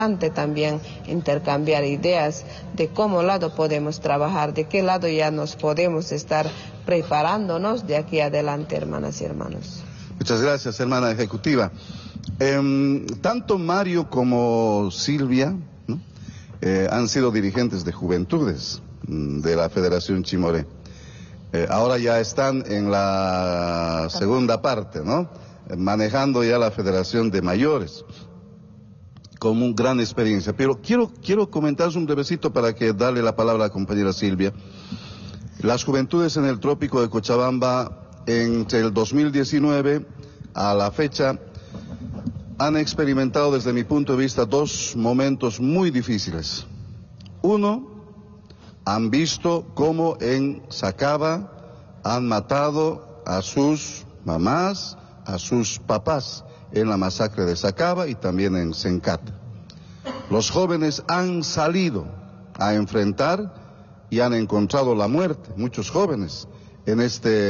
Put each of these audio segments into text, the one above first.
también intercambiar ideas de cómo lado podemos trabajar, de qué lado ya nos podemos estar preparándonos de aquí adelante, hermanas y hermanos. Muchas gracias, hermana ejecutiva. Tanto Mario como Silvia, ¿no?, han sido dirigentes de juventudes de la Federación Chimoré. Ahora ya están en la segunda parte, ¿no?, manejando ya la Federación de Mayores, como una gran experiencia. Pero quiero comentaros un brevecito para que darle la palabra a la compañera Silvia. Las juventudes en el trópico de Cochabamba, entre el 2019 a la fecha, han experimentado desde mi punto de vista dos momentos muy difíciles. Uno, han visto cómo en Sacaba han matado a sus mamás, a sus papás, en la masacre de Sacaba y también en Sencat. Los jóvenes han salido a enfrentar y han encontrado la muerte, muchos jóvenes, en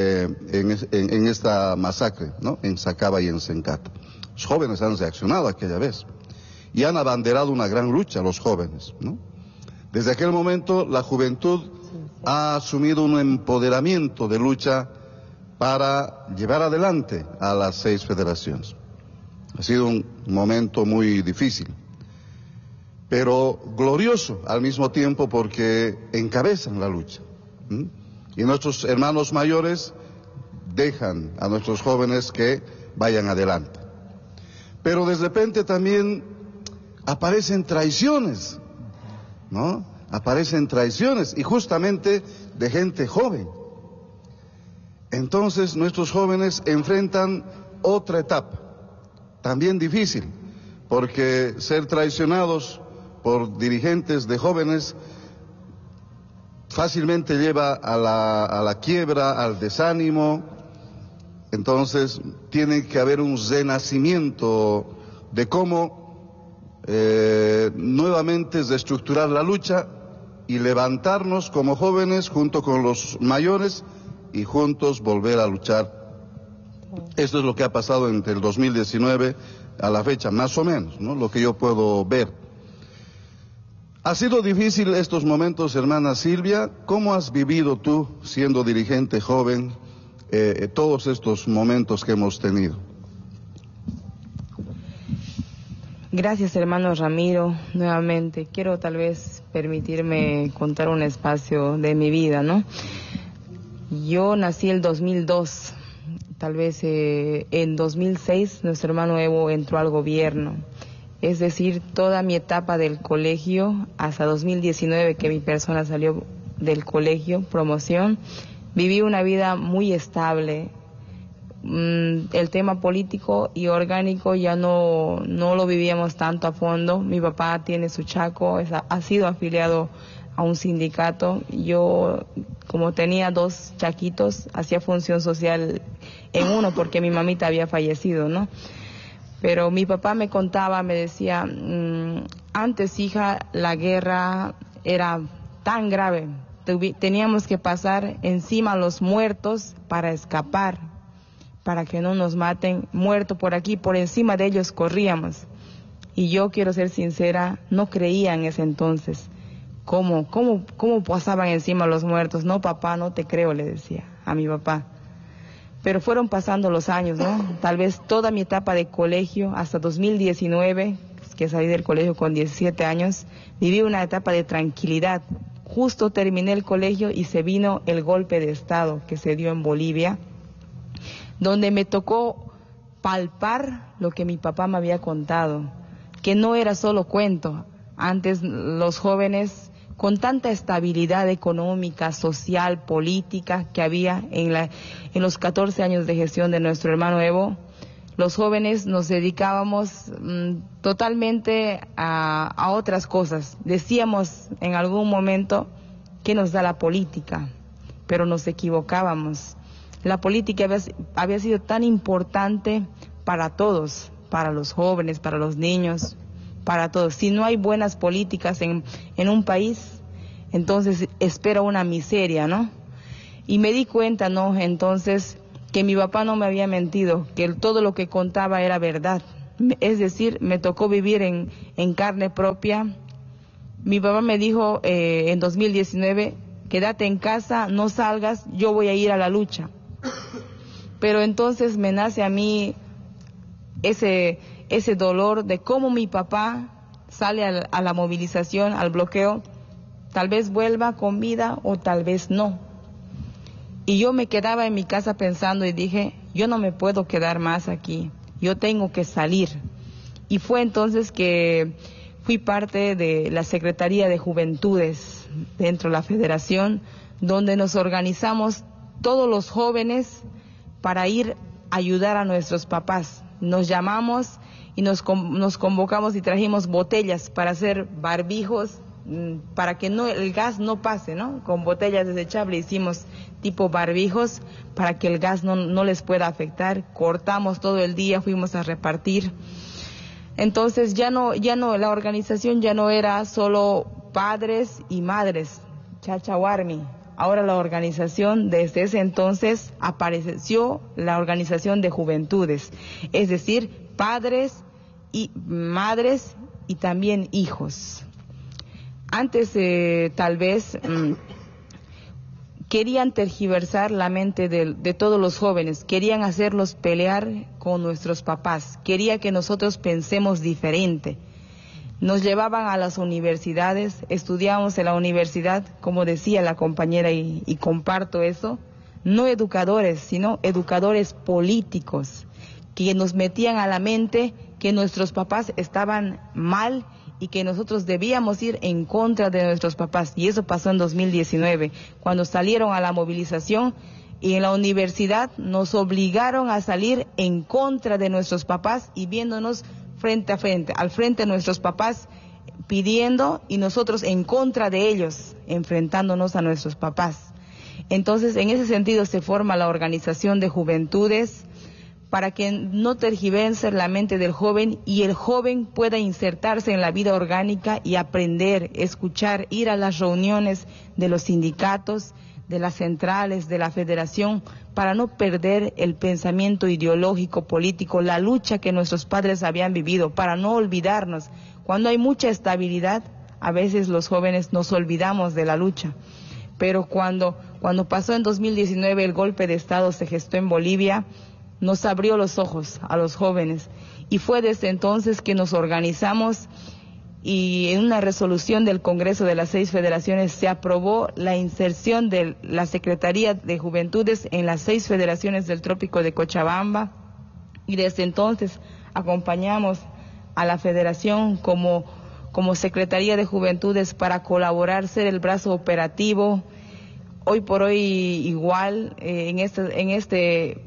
esta masacre, ¿no?, en Sacaba y en Sencat. Los jóvenes han reaccionado aquella vez y han abanderado una gran lucha, los jóvenes, ¿no? Desde aquel momento la juventud ha asumido un empoderamiento de lucha para llevar adelante a las 6 federaciones. Ha sido un momento muy difícil, pero glorioso al mismo tiempo porque encabezan la lucha. Y nuestros hermanos mayores dejan a nuestros jóvenes que vayan adelante. Pero de repente también aparecen traiciones, ¿no? Aparecen traiciones y justamente de gente joven. Entonces nuestros jóvenes enfrentan otra etapa, también difícil, porque ser traicionados por dirigentes de jóvenes fácilmente lleva a la quiebra, al desánimo. Entonces tiene que haber un renacimiento de cómo nuevamente reestructurar la lucha y levantarnos como jóvenes junto con los mayores y juntos volver a luchar. Esto es lo que ha pasado entre el 2019 a la fecha, más o menos, ¿no?, lo que yo puedo ver. Ha sido difícil estos momentos, hermana Silvia. ¿Cómo has vivido tú, siendo dirigente joven, todos estos momentos que hemos tenido? Gracias, hermano Ramiro. Nuevamente, quiero tal vez permitirme contar un espacio de mi vida, ¿no? Yo nací el 2002. Tal vez en 2006 nuestro hermano Evo entró al gobierno. Es decir, toda mi etapa del colegio, hasta 2019 que mi persona salió del colegio, promoción, viví una vida muy estable. El tema político y orgánico ya no lo vivíamos tanto a fondo. Mi papá tiene su chaco, ha sido afiliado a un sindicato. Yo, como tenía 2 chaquitos, hacía función social en uno porque mi mamita había fallecido, ¿no? Pero mi papá me contaba, me decía, antes, hija, la guerra era tan grave, teníamos que pasar encima a los muertos para escapar, para que no nos maten, muerto por aquí, por encima de ellos corríamos. Y yo, quiero ser sincera, no creía en ese entonces. ¿Cómo pasaban encima a los muertos? No, papá, no te creo, le decía a mi papá. Pero fueron pasando los años, ¿no? Tal vez toda mi etapa de colegio, hasta 2019, que salí del colegio con 17 años, viví una etapa de tranquilidad. Justo terminé el colegio y se vino el golpe de Estado que se dio en Bolivia, donde me tocó palpar lo que mi papá me había contado, que no era solo cuento. Antes los jóvenes, con tanta estabilidad económica, social, política que había en los 14 años de gestión de nuestro hermano Evo, los jóvenes nos dedicábamos totalmente a otras cosas. Decíamos en algún momento que nos da la política, pero nos equivocábamos. La política había sido tan importante para todos, para los jóvenes, para los niños, para todos. Si no hay buenas políticas en un país, entonces espera una miseria, ¿no? Y me di cuenta, ¿no?, entonces, que mi papá no me había mentido, que todo lo que contaba era verdad. es decir, me tocó vivir en carne propia. Mi papá me dijo en 2019, quédate en casa, no salgas, yo voy a ir a la lucha. Pero entonces me nace a mí ese dolor de cómo mi papá sale a la movilización, al bloqueo, tal vez vuelva con vida o tal vez no. Y yo me quedaba en mi casa pensando y dije, yo no me puedo quedar más aquí, yo tengo que salir. Y fue entonces que fui parte de la Secretaría de Juventudes dentro de la Federación, donde nos organizamos todos los jóvenes para ir a ayudar a nuestros papás. Nos llamamos y nos convocamos y trajimos botellas para hacer barbijos, para que el gas no pase, ¿no? Con botellas desechables hicimos tipo barbijos para que el gas no les pueda afectar. Cortamos todo el día, fuimos a repartir. Entonces ya no, la organización ya no era solo padres y madres, Chachahuarmi. Ahora la organización, desde ese entonces, apareció la organización de juventudes, es decir, padres y madres y también hijos. Antes tal vez querían tergiversar la mente de todos los jóvenes, querían hacerlos pelear con nuestros papás, quería que nosotros pensemos diferente. Nos llevaban a las universidades, estudiamos en la universidad, como decía la compañera, y comparto eso, no educadores, sino educadores políticos, que nos metían a la mente que nuestros papás estaban mal y que nosotros debíamos ir en contra de nuestros papás. Y eso pasó en 2019, cuando salieron a la movilización y en la universidad nos obligaron a salir en contra de nuestros papás y viéndonos frente a frente, al frente de nuestros papás, pidiendo y nosotros en contra de ellos, enfrentándonos a nuestros papás. Entonces, en ese sentido se forma la organización de juventudes para que no tergiverse la mente del joven y el joven pueda insertarse en la vida orgánica y aprender, escuchar, ir a las reuniones de los sindicatos, de las centrales, de la federación, para no perder el pensamiento ideológico, político, la lucha que nuestros padres habían vivido, para no olvidarnos. Cuando hay mucha estabilidad, a veces los jóvenes nos olvidamos de la lucha. Pero cuando pasó en 2019 el golpe de Estado se gestó en Bolivia, nos abrió los ojos a los jóvenes. Y fue desde entonces que nos organizamos y en una resolución del Congreso de las 6 federaciones se aprobó la inserción de la Secretaría de Juventudes en las 6 federaciones del Trópico de Cochabamba, y desde entonces acompañamos a la federación como Secretaría de Juventudes para colaborar, ser el brazo operativo. Hoy por hoy igual en este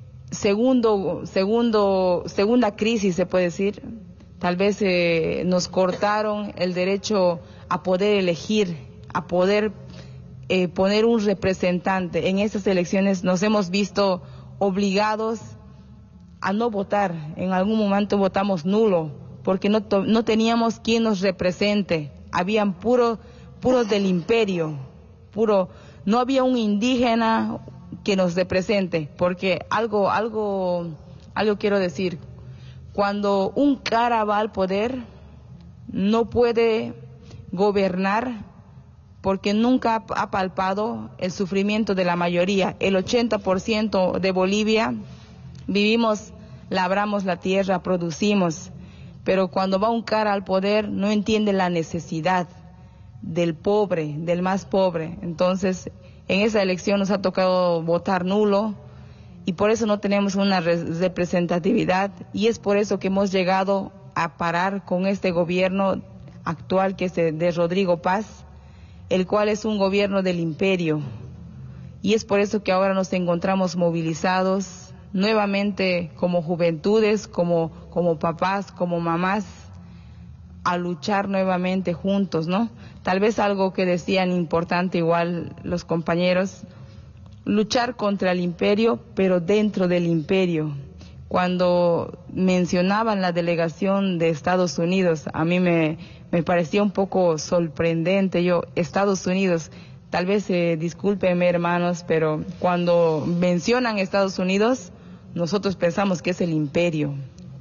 segunda crisis se puede decir. Tal vez nos cortaron el derecho a poder elegir, a poder poner un representante. En estas elecciones nos hemos visto obligados a no votar. En algún momento votamos nulo, porque no teníamos quien nos represente. Habían puros del imperio, no había un indígena que nos represente, porque algo quiero decir. Cuando un cara va al poder, no puede gobernar porque nunca ha palpado el sufrimiento de la mayoría. El 80% de Bolivia vivimos, labramos la tierra, producimos, pero cuando va un cara al poder no entiende la necesidad del pobre, del más pobre. Entonces, en esa elección nos ha tocado votar nulo, y por eso no tenemos una representatividad, y es por eso que hemos llegado a parar con este gobierno actual, que es de Rodrigo Paz, el cual es un gobierno del imperio, y es por eso que ahora nos encontramos movilizados nuevamente como juventudes, como papás, como mamás, a luchar nuevamente juntos, ¿no? Tal vez algo que decían importante igual los compañeros, luchar contra el imperio, pero dentro del imperio. Cuando mencionaban la delegación de Estados Unidos, a mí me parecía un poco sorprendente. Estados Unidos, tal vez discúlpenme hermanos, pero cuando mencionan Estados Unidos, nosotros pensamos que es el imperio.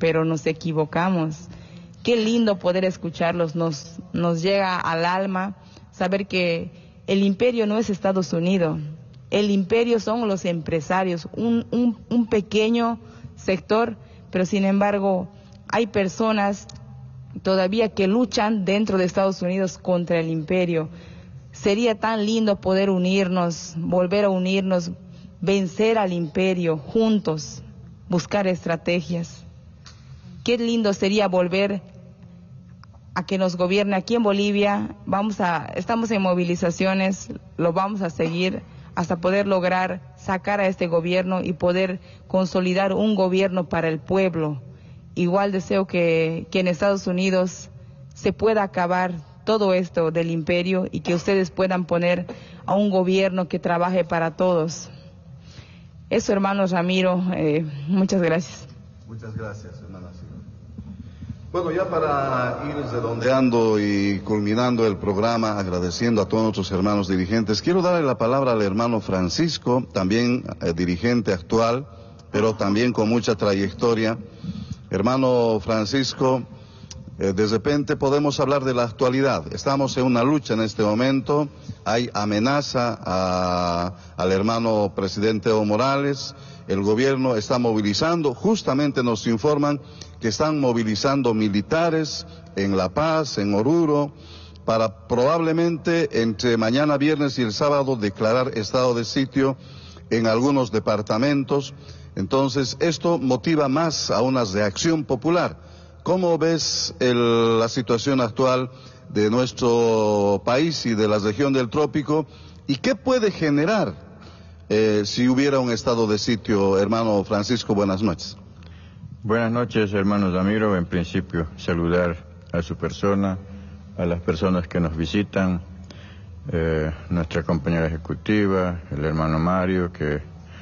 pero nos equivocamos. Qué lindo poder escucharlos, nos llega al alma saber que el imperio no es Estados Unidos, el imperio son los empresarios, un pequeño sector, pero sin embargo hay personas todavía que luchan dentro de Estados Unidos contra el imperio. Sería tan lindo poder unirnos, volver a unirnos, vencer al imperio juntos, buscar estrategias. Qué lindo sería volver a que nos gobierne aquí en Bolivia. Estamos en movilizaciones, lo vamos a seguir hasta poder lograr sacar a este gobierno y poder consolidar un gobierno para el pueblo. Igual deseo que en Estados Unidos se pueda acabar todo esto del imperio y que ustedes puedan poner a un gobierno que trabaje para todos. Eso, hermano Ramiro, muchas gracias. Muchas gracias, hermana. Bueno, ya para ir redondeando y culminando el programa, agradeciendo a todos nuestros hermanos dirigentes, quiero darle la palabra al hermano Francisco, también dirigente actual, pero también con mucha trayectoria. Hermano Francisco, de repente podemos hablar de la actualidad. Estamos en una lucha en este momento, hay amenaza al hermano presidente Evo Morales, el gobierno está movilizando, justamente nos informan que están movilizando militares en La Paz, en Oruro, para probablemente entre mañana viernes y el sábado declarar estado de sitio en algunos departamentos. Entonces esto motiva más a una reacción popular. ¿Cómo ves la situación actual de nuestro país y de la región del trópico? ¿Y qué puede generar si hubiera un estado de sitio? Hermano Francisco, buenas noches. Buenas noches, hermano Ramiro. En principio, saludar a su persona, a las personas que nos visitan, nuestra compañera ejecutiva, el hermano Mario, que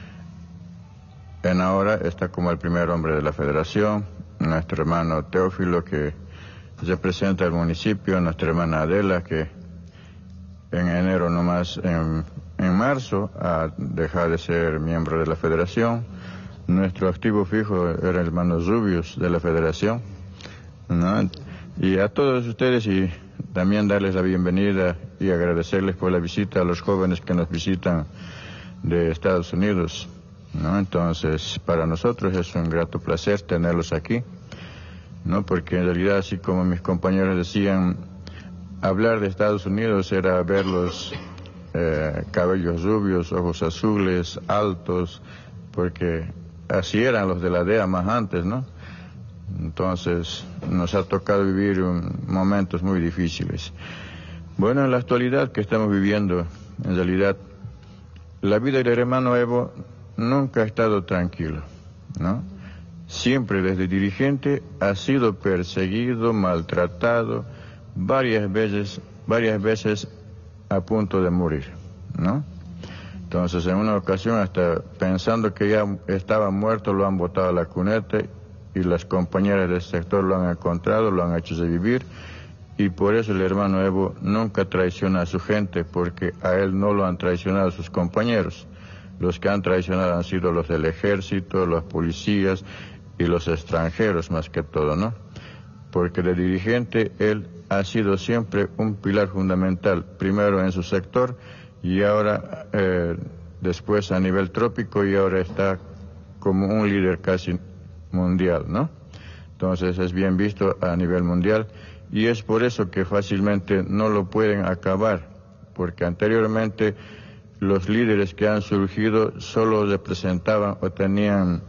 en ahora está como el primer hombre de la federación, nuestro hermano Teófilo, que representa el municipio, nuestra hermana Adela, que en enero nomás, en marzo, ha dejado de ser miembro de la federación. Nuestro activo fijo era el hermano Rubius de la federación, ¿no? Y a todos ustedes, y también darles la bienvenida y agradecerles por la visita a los jóvenes que nos visitan de Estados Unidos, ¿no? Entonces, para nosotros es un grato placer tenerlos aquí, ¿no? Porque en realidad, así como mis compañeros decían, hablar de Estados Unidos era verlos cabellos rubios, ojos azules, altos, porque así eran los de la DEA más antes, ¿no? Entonces nos ha tocado vivir momentos muy difíciles. Bueno, en la actualidad que estamos viviendo, en realidad, la vida del hermano Evo nunca ha estado tranquila, ¿no? Siempre desde dirigente ha sido perseguido, maltratado, varias veces a punto de morir, ¿no? Entonces, en una ocasión, hasta pensando que ya estaba muerto, lo han botado a la cuneta y las compañeras del sector lo han encontrado, lo han hecho revivir, y por eso el hermano Evo nunca traiciona a su gente, porque a él no lo han traicionado sus compañeros. Los que han traicionado han sido los del ejército, los policías y los extranjeros más que todo, ¿no? Porque de dirigente él ha sido siempre un pilar fundamental, primero en su sector y ahora después a nivel trópico, y ahora está como un líder casi mundial, ¿no? Entonces es bien visto a nivel mundial, y es por eso que fácilmente no lo pueden acabar, porque anteriormente los líderes que han surgido solo representaban o tenían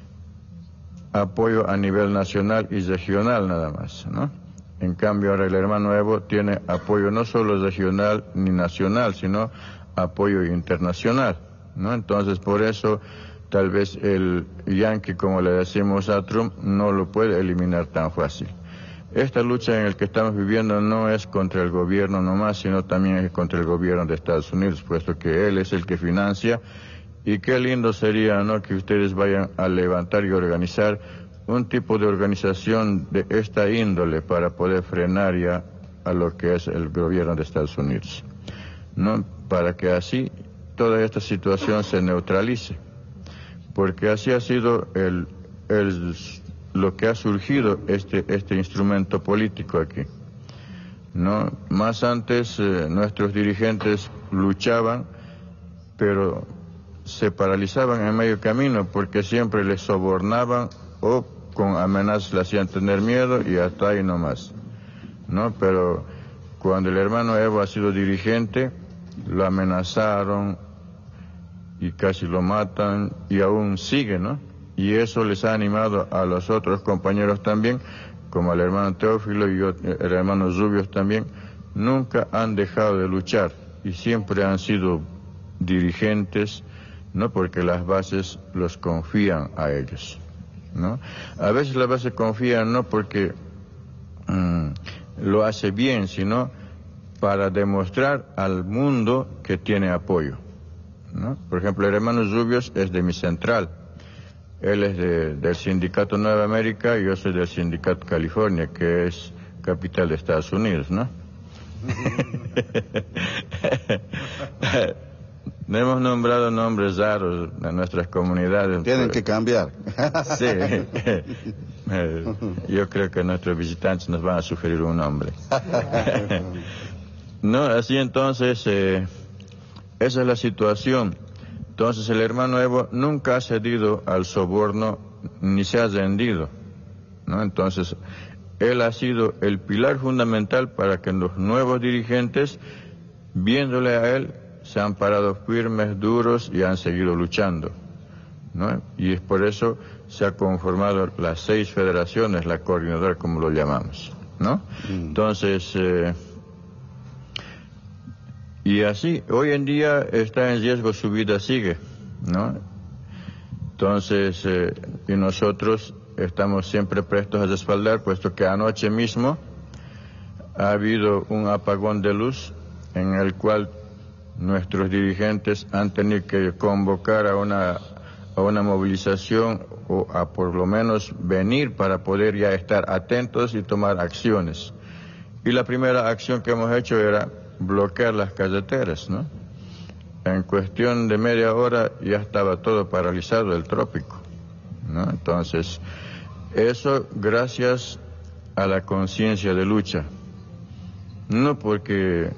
apoyo a nivel nacional y regional nada más, ¿no? En cambio ahora el hermano Evo tiene apoyo no solo regional ni nacional, sino apoyo internacional, ¿no? Entonces por eso tal vez el Yankee, como le decimos a Trump, no lo puede eliminar tan fácil. Esta lucha en la que estamos viviendo no es contra el gobierno nomás, sino también es contra el gobierno de Estados Unidos, puesto que él es el que financia, y qué lindo sería, ¿no?, que ustedes vayan a levantar y organizar un tipo de organización de esta índole para poder frenar ya a lo que es el gobierno de Estados Unidos, ¿no? Para que así toda esta situación se neutralice, porque así ha sido lo que ha surgido este instrumento político aquí, ¿no? Más antes nuestros dirigentes luchaban, pero se paralizaban en medio camino porque siempre les sobornaban o con amenazas le hacían tener miedo y hasta ahí nomás, ¿no? Pero cuando el hermano Evo ha sido dirigente, lo amenazaron y casi lo matan y aún sigue, ¿no? Y eso les ha animado a los otros compañeros también, como el hermano Teófilo y el hermano Zubios también, nunca han dejado de luchar y siempre han sido dirigentes, ¿no? Porque las bases los confían a ellos, ¿no? A veces las bases confían no porque lo hace bien, sino para demostrar al mundo que tiene apoyo, ¿no? Por ejemplo, el hermano Zubios es de mi central. Él es del sindicato Nueva América y yo soy del sindicato California, que es capital de Estados Unidos, ¿no? Hemos nombrado nombres raros en nuestras comunidades. Tienen que cambiar. Sí. Yo creo que nuestros visitantes nos van a sugerir un nombre. No, así entonces, esa es la situación. Entonces el hermano Evo nunca ha cedido al soborno ni se ha rendido, ¿no? Entonces él ha sido el pilar fundamental para que los nuevos dirigentes, viéndole a él, se han parado firmes, duros y han seguido luchando, ¿no? Y es por eso se ha conformado las 6 federaciones, la coordinadora como lo llamamos, ¿no? Entonces, y así, hoy en día está en riesgo su vida, sigue, ¿no? Entonces, y nosotros estamos siempre prestos a respaldar, puesto que anoche mismo ha habido un apagón de luz en el cual nuestros dirigentes han tenido que convocar a una movilización o a por lo menos venir para poder ya estar atentos y tomar acciones. Y la primera acción que hemos hecho era bloquear las carreteras, ¿no? En cuestión de media hora ya estaba todo paralizado, el trópico, ¿no? Entonces, eso gracias a la conciencia de lucha, no porque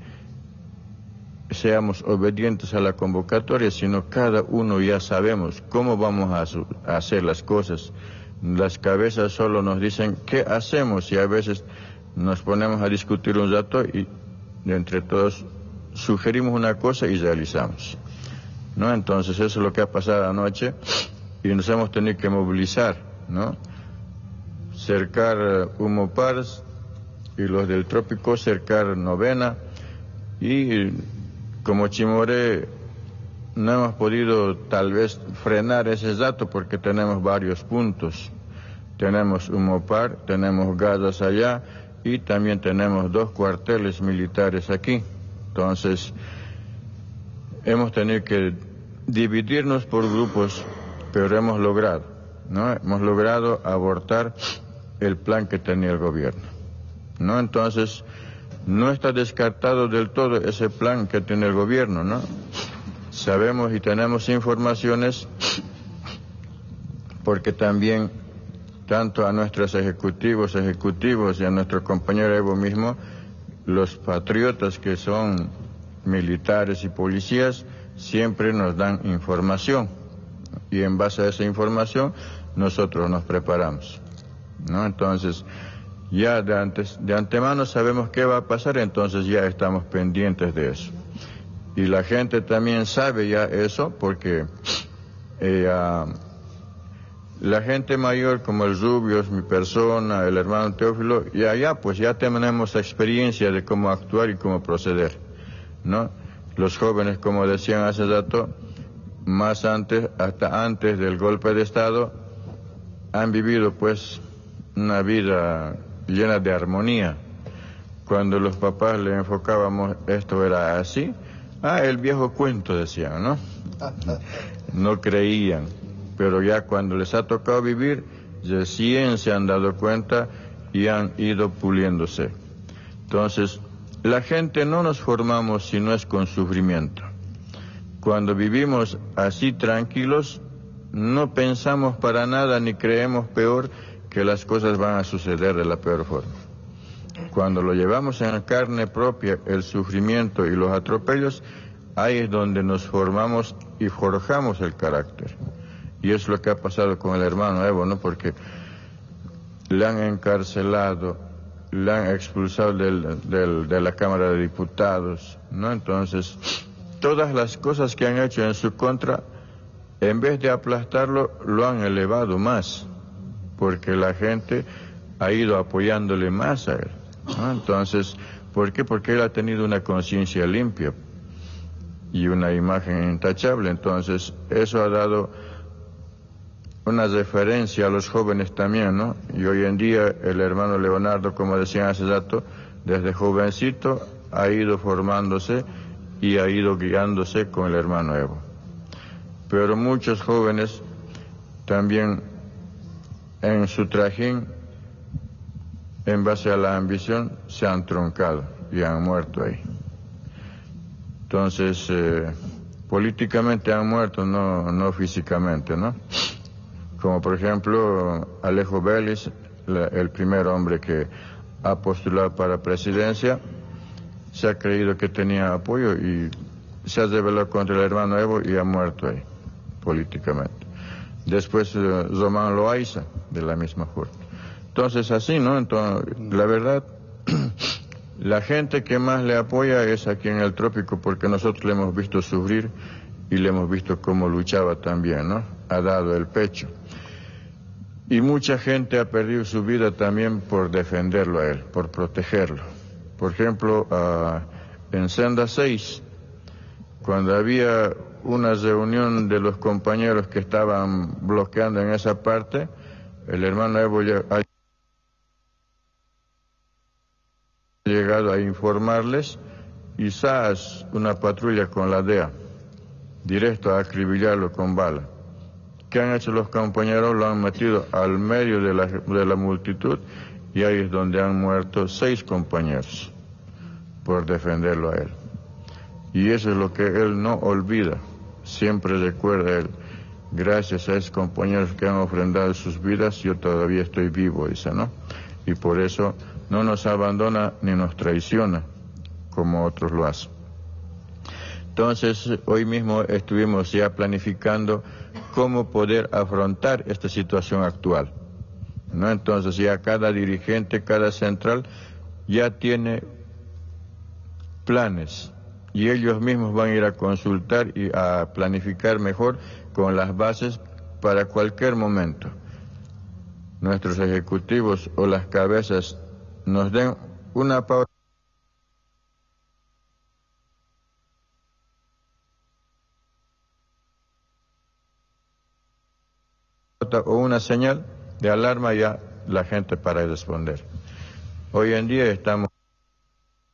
seamos obedientes a la convocatoria, sino cada uno ya sabemos cómo vamos a hacer las cosas. Las cabezas solo nos dicen qué hacemos y a veces nos ponemos a discutir un rato y entre todos sugerimos una cosa y realizamos, ¿no? Entonces eso es lo que ha pasado anoche y nos hemos tenido que movilizar, ¿no? Cercar Humopars y los del trópico cercar Novena, y como Chimoré no hemos podido tal vez frenar ese dato porque tenemos varios puntos. Tenemos Humopar, tenemos Gadas allá y también tenemos 2 cuarteles militares aquí. Entonces, hemos tenido que dividirnos por grupos, pero hemos logrado, ¿no? Hemos logrado abortar el plan que tenía el gobierno, ¿no? Entonces, no está descartado del todo ese plan que tiene el gobierno, ¿no? Sabemos y tenemos informaciones porque también tanto a nuestros ejecutivos y a nuestro compañero Evo mismo, los patriotas que son militares y policías siempre nos dan información y en base a esa información nosotros nos preparamos, ¿no? Entonces ya de antemano sabemos qué va a pasar, entonces ya estamos pendientes de eso. Y la gente también sabe ya eso porque la gente mayor como el Zubios, mi persona, el hermano Teófilo, pues ya tenemos experiencia de cómo actuar y cómo proceder, ¿no? Los jóvenes, como decían hace rato, más antes, hasta antes del golpe de Estado, han vivido pues una vida llena de armonía. Cuando los papás le enfocábamos, esto era así, el viejo cuento decían, ¿no? No creían. Pero ya cuando les ha tocado vivir, recién se han dado cuenta y han ido puliéndose. Entonces, la gente no nos formamos si no es con sufrimiento. Cuando vivimos así tranquilos, no pensamos para nada ni creemos peor que las cosas van a suceder de la peor forma. Cuando lo llevamos en carne propia, el sufrimiento y los atropellos, ahí es donde nos formamos y forjamos el carácter. Y es lo que ha pasado con el hermano Evo, ¿no? Porque le han encarcelado, le han expulsado de la Cámara de Diputados, ¿no? Entonces, todas las cosas que han hecho en su contra, en vez de aplastarlo, lo han elevado más, porque la gente ha ido apoyándole más a él, ¿no? Entonces, ¿por qué? Porque él ha tenido una conciencia limpia y una imagen intachable. Entonces, eso ha dado una referencia a los jóvenes también, ¿no? Y hoy en día el hermano Leonardo, como decían hace rato, desde jovencito ha ido formándose y ha ido guiándose con el hermano Evo. Pero muchos jóvenes también en su trajín, en base a la ambición, se han truncado y han muerto ahí. Entonces, políticamente han muerto, no físicamente, ¿no? Como por ejemplo Alejo Vélez, el primer hombre que ha postulado para presidencia, se ha creído que tenía apoyo y se ha rebelado contra el hermano Evo y ha muerto ahí, políticamente. Después Román Loaiza, de la misma forma. Entonces así, ¿no? Entonces, la verdad, la gente que más le apoya es aquí en el trópico, porque nosotros le hemos visto sufrir y le hemos visto cómo luchaba también, ¿no? Ha dado el pecho. Y mucha gente ha perdido su vida también por defenderlo a él, por protegerlo. Por ejemplo, en Senda 6, cuando había una reunión de los compañeros que estaban bloqueando en esa parte, el hermano Evo ha llegado a informarles y ¡zas! Una patrulla con la DEA, directo a acribillarlo con bala. ¿Qué han hecho los compañeros? Lo han metido al medio de la multitud y ahí es donde han muerto 6 compañeros por defenderlo a él. Y eso es lo que él no olvida, siempre recuerda él. Gracias a esos compañeros que han ofrendado sus vidas, yo todavía estoy vivo, dice, ¿no? Y por eso no nos abandona ni nos traiciona, como otros lo hacen. Entonces, hoy mismo estuvimos ya planificando cómo poder afrontar esta situación actual, ¿no? Entonces ya cada dirigente, cada central ya tiene planes y ellos mismos van a ir a consultar y a planificar mejor con las bases para cualquier momento. Nuestros ejecutivos o las cabezas nos den una pauta o una señal de alarma, ya la gente para responder. Hoy en día estamos